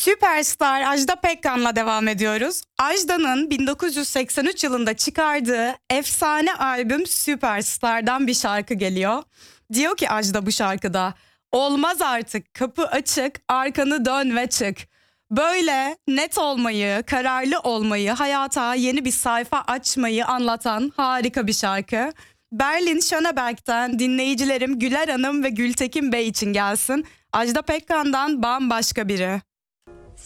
Süperstar Ajda Pekkan'la devam ediyoruz. Ajda'nın 1983 yılında çıkardığı efsane albüm Süperstar'dan bir şarkı geliyor. Diyor ki Ajda bu şarkıda, olmaz artık, kapı açık, arkanı dön ve çık. Böyle net olmayı, kararlı olmayı, hayata yeni bir sayfa açmayı anlatan harika bir şarkı. Berlin Schöneberg'ten dinleyicilerim Güler Hanım ve Gültekin Bey için gelsin. Ajda Pekkan'dan Bambaşka Biri.